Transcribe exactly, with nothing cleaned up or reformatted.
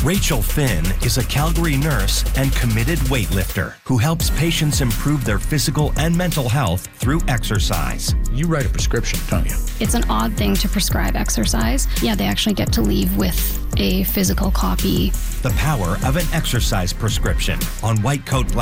Rachel Finn is a Calgary nurse and committed weightlifter who helps patients improve their physical and mental health through exercise. You write a prescription, don't you? It's an odd thing to prescribe exercise. Yeah, they actually get to leave with a physical copy. The power of an exercise prescription on White Coat